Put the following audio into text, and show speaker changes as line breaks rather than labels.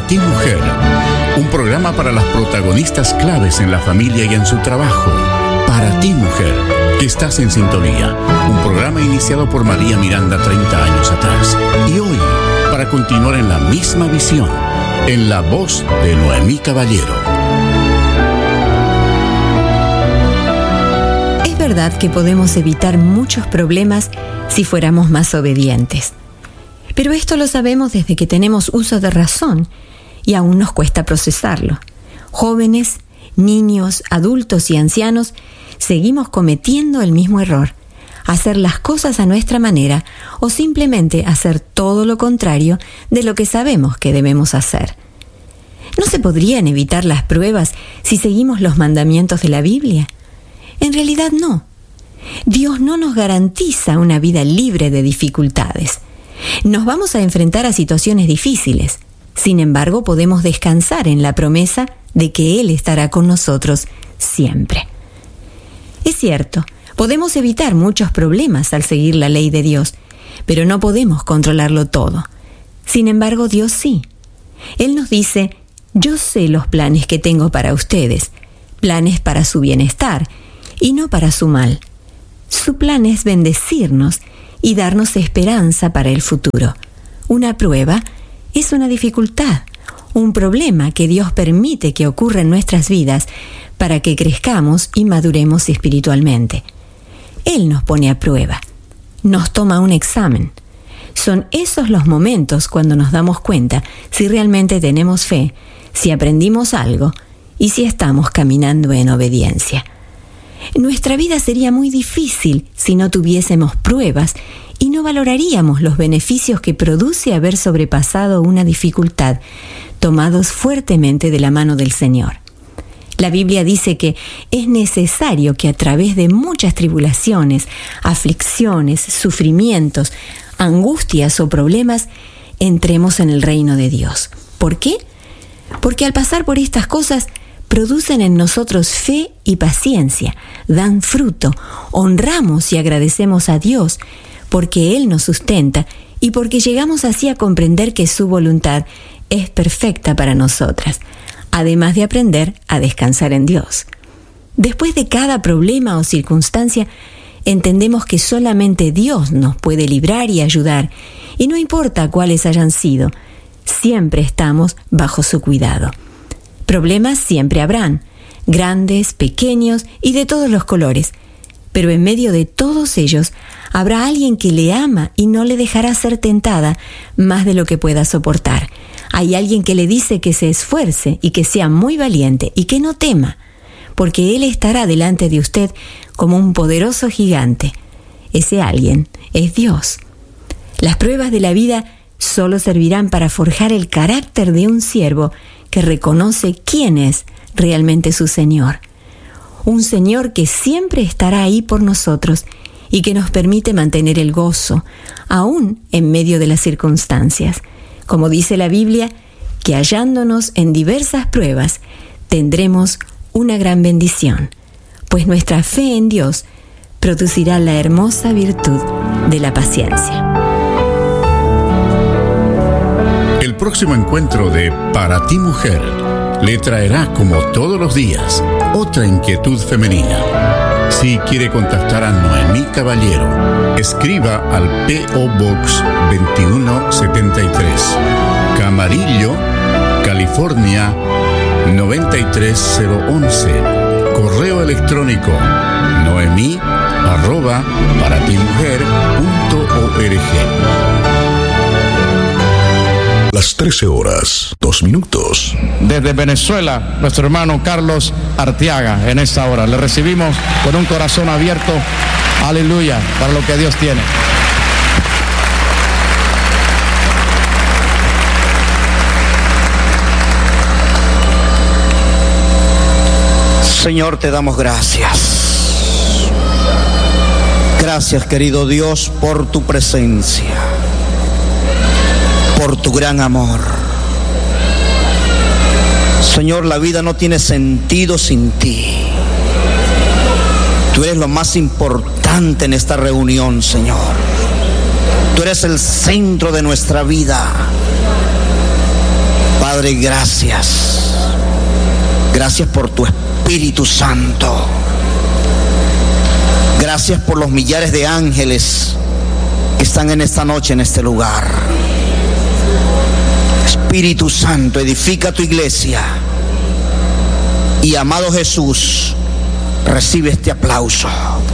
Ti Mujer, un programa para las protagonistas claves en la familia y en su trabajo. Para ti, mujer, que estás en sintonía. Un programa iniciado por María Miranda 30 años atrás. Y hoy, para continuar en la misma visión, en la voz de Noemí Caballero.
Es verdad que podemos evitar muchos problemas si fuéramos más obedientes. Pero esto lo sabemos desde que tenemos uso de razón y aún nos cuesta procesarlo. Jóvenes, niños, adultos y ancianos seguimos cometiendo el mismo error: hacer las cosas a nuestra manera o simplemente hacer todo lo contrario de lo que sabemos que debemos hacer. ¿No se podrían evitar las pruebas si seguimos los mandamientos de la Biblia? En realidad no. Dios no nos garantiza una vida libre de dificultades. Nos vamos a enfrentar a situaciones difíciles. Sin embargo, podemos descansar en la promesa de que Él estará con nosotros siempre. Es cierto, podemos evitar muchos problemas al seguir la ley de Dios, pero no podemos controlarlo todo. Sin embargo, Dios sí. Él nos dice: yo sé los planes que tengo para ustedes, planes para su bienestar y no para su mal. Su plan es bendecirnos y darnos esperanza para el futuro. Una prueba es una dificultad, un problema que Dios permite que ocurra en nuestras vidas para que crezcamos y maduremos espiritualmente. Él nos pone a prueba, nos toma un examen. Son esos los momentos cuando nos damos cuenta si realmente tenemos fe, si aprendimos algo y si estamos caminando en obediencia. Nuestra vida sería muy difícil si no tuviésemos pruebas y no valoraríamos los beneficios que produce haber sobrepasado una dificultad, tomados fuertemente de la mano del Señor. La Biblia dice que es necesario que a través de muchas tribulaciones, aflicciones, sufrimientos, angustias o problemas, entremos en el reino de Dios. ¿Por qué? Porque al pasar por estas cosas, producen en nosotros fe y paciencia, dan fruto, honramos y agradecemos a Dios porque Él nos sustenta y porque llegamos así a comprender que su voluntad es perfecta para nosotras, además de aprender a descansar en Dios. Después de cada problema o circunstancia, entendemos que solamente Dios nos puede librar y ayudar, y no importa cuáles hayan sido, siempre estamos bajo su cuidado. Problemas siempre habrán, grandes, pequeños y de todos los colores, pero en medio de todos ellos habrá alguien que le ama y no le dejará ser tentada más de lo que pueda soportar. Hay alguien que le dice que se esfuerce y que sea muy valiente y que no tema, porque Él estará delante de usted como un poderoso gigante. Ese alguien es Dios. Las pruebas de la vida solo servirán para forjar el carácter de un siervo que reconoce quién es realmente su Señor. Un Señor que siempre estará ahí por nosotros y que nos permite mantener el gozo, aún en medio de las circunstancias. Como dice la Biblia, que hallándonos en diversas pruebas, tendremos una gran bendición, pues nuestra fe en Dios producirá la hermosa virtud de la paciencia.
El próximo encuentro de Para ti, Mujer le traerá, como todos los días, otra inquietud femenina. Si quiere contactar a Noemí Caballero, escriba al P.O. Box 2173, Camarillo, California 93011. Correo electrónico noemi@paratimujer.org.
Las 13:02.
Desde Venezuela, nuestro hermano Carlos Arteaga, en esta hora. Le recibimos con un corazón abierto. Aleluya, para lo que Dios tiene.
Señor, te damos gracias. Gracias, querido Dios, por tu presencia, por tu gran amor. Señor, la vida no tiene sentido sin ti. Tú eres lo más importante en esta reunión, Señor. Tú eres el centro de nuestra vida. Padre, Padre, gracias. Gracias por tu Espíritu Santo. Gracias por los millares de ángeles que están en esta noche en este lugar. Espíritu Santo, edifica tu iglesia. Y amado Jesús, recibe este aplauso.